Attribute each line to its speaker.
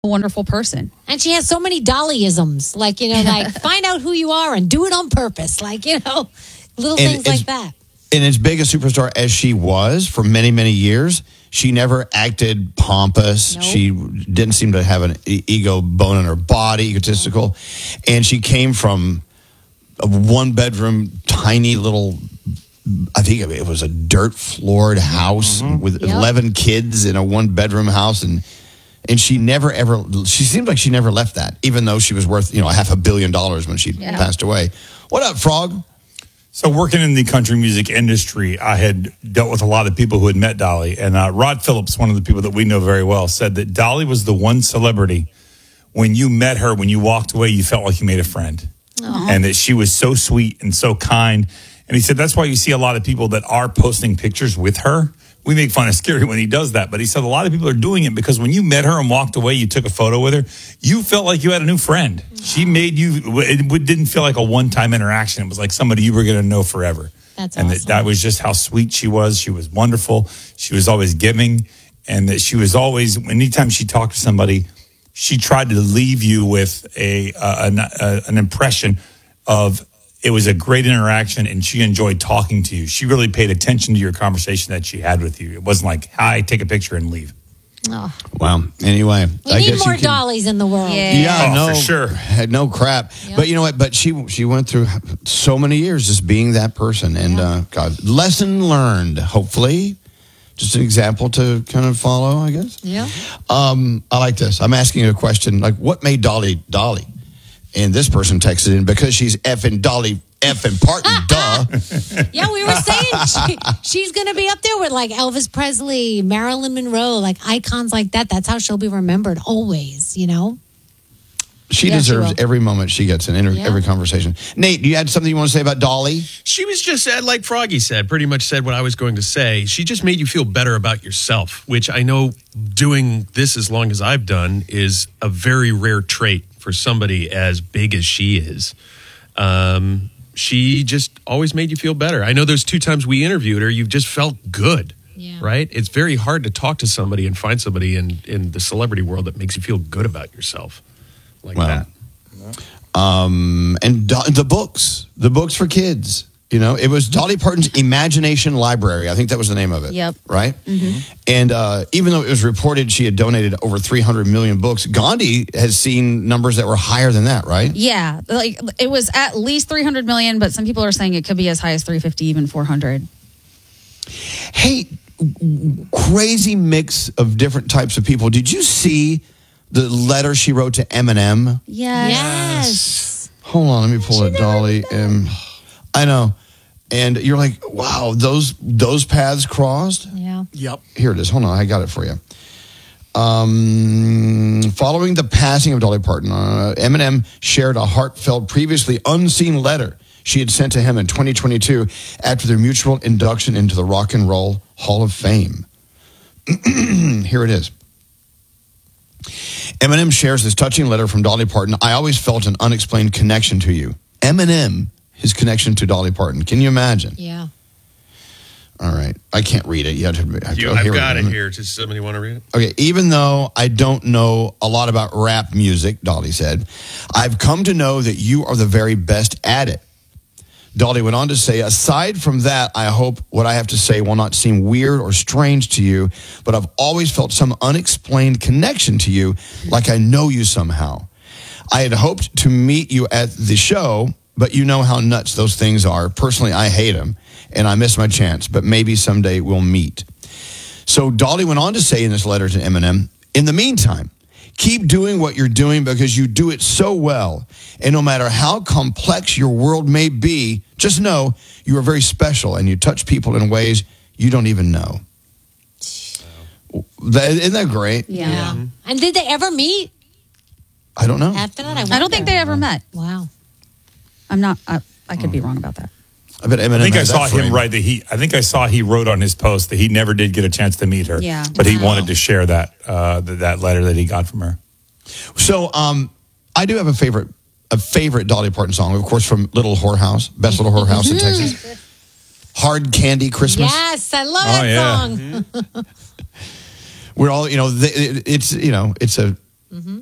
Speaker 1: a wonderful person.
Speaker 2: And she has so many Dollyisms, like, like find out who you are and do it on purpose. Like, little things like that.
Speaker 3: And as big a superstar as she was for many, many years, she never acted pompous.
Speaker 2: Nope.
Speaker 3: She didn't seem to have an ego bone in her body, egotistical. And she came from a one-bedroom, tiny little, I think it was a dirt-floored house with 11 kids in a one-bedroom house. And she never, ever, she seemed like she never left that, even though she was worth, $500 million when she passed away. What up, Frog?
Speaker 4: So working in the country music industry, I had dealt with a lot of people who had met Dolly. And Rod Phillips, one of the people that we know very well, said that Dolly was the one celebrity, when you met her, when you walked away, you felt like you made a friend. Aww. And that she was so sweet and so kind. And he said that's why you see a lot of people that are posting pictures with her. We make fun of Scary when he does that, but he said a lot of people are doing it because when you met her and walked away, you took a photo with her, you felt like you had a new friend. She made you, it didn't feel like a one-time interaction. It was like somebody you were going to know forever.
Speaker 2: That's
Speaker 4: and
Speaker 2: awesome.
Speaker 4: that was just how sweet she was. She was wonderful. She was always giving, and that she was always, anytime she talked to somebody, she tried to leave you with an impression of, it was a great interaction, and she enjoyed talking to you. She really paid attention to your conversation that she had with you. It wasn't like, hi, take a picture and leave.
Speaker 2: Oh.
Speaker 3: Wow. Anyway.
Speaker 2: We need more Dollies in the world.
Speaker 3: Yeah, no,
Speaker 4: for sure.
Speaker 3: No crap.
Speaker 2: Yep.
Speaker 3: But you know what? But she went through so many years just being that person. And God, lesson learned, hopefully. Just an example to kind of follow, I guess.
Speaker 2: Yeah.
Speaker 3: I like this. I'm asking you a question, like, what made Dolly Dolly? And this person texted in, because she's effing Dolly effing Parton, duh.
Speaker 2: Yeah, we were saying she's going to be up there with like Elvis Presley, Marilyn Monroe, like icons like that. That's how she'll be remembered always,
Speaker 3: She deserves every moment she gets in every conversation. Nate, do you have something you want to say about Dolly?
Speaker 5: She was just, like Froggy said, pretty much said what I was going to say. She just made you feel better about yourself, which I know doing this as long as I've done is a very rare trait for somebody as big as she is. She just always made you feel better. I know those 2 times we interviewed her, you just felt good, right? It's very hard to talk to somebody and find somebody in the celebrity world that makes you feel good about yourself like that.
Speaker 3: And the books for kids. It was Dolly Parton's Imagination Library. I think that was the name of it.
Speaker 1: Yep.
Speaker 3: Right? Mm-hmm. And even though it was reported she had donated over 300 million books, Gandhi has seen numbers that were higher than that, right?
Speaker 1: Yeah. Like it was at least 300 million, but some people are saying it could be as high as 350, even 400.
Speaker 3: Hey, crazy mix of different types of people. Did you see the letter she wrote to Eminem?
Speaker 2: Yes.
Speaker 3: Hold on, let me pull it, Dolly. I know. And you're like, wow, those paths crossed?
Speaker 2: Yeah.
Speaker 5: Yep.
Speaker 3: Here it is. Hold on, I got it for you. Following the passing of Dolly Parton, Eminem shared a heartfelt, previously unseen letter she had sent to him in 2022 after their mutual induction into the Rock and Roll Hall of Fame. Here it is. Eminem shares this touching letter from Dolly Parton. I always felt an unexplained connection to you. Eminem, his connection to Dolly Parton. Can you imagine?
Speaker 2: Yeah.
Speaker 3: All right. I can't read it.
Speaker 5: I've got it here. Does somebody want to read it?
Speaker 3: Okay. Even though I don't know a lot about rap music, Dolly said, I've come to know that you are the very best at it. Dolly went on to say, aside from that, I hope what I have to say will not seem weird or strange to you, but I've always felt some unexplained connection to you, like I know you somehow. I had hoped to meet you at the show, but you know how nuts those things are. Personally, I hate them, and I miss my chance, but maybe someday we'll meet. So Dolly went on to say in this letter to Eminem, in the meantime, keep doing what you're doing because you do it so well. And no matter how complex your world may be, just know you are very special and you touch people in ways you don't even know. Isn't that great?
Speaker 2: Yeah. And did they ever meet?
Speaker 3: I don't know.
Speaker 2: After that,
Speaker 1: I don't think they ever met.
Speaker 2: Wow.
Speaker 1: I'm not, I could be wrong about that.
Speaker 3: I bet Eminem
Speaker 4: I think I
Speaker 3: has
Speaker 4: saw
Speaker 3: that
Speaker 4: him
Speaker 3: frame.
Speaker 4: write that he wrote on his post that he never did get a chance to meet her.
Speaker 1: Yeah.
Speaker 4: But he wanted to share that letter that he got from her.
Speaker 3: So I do have a favorite Dolly Parton song, of course, from Little Whorehouse, Best Little Whorehouse in Texas. Hard Candy Christmas.
Speaker 2: Yes, I love that song.
Speaker 3: We're all, it's a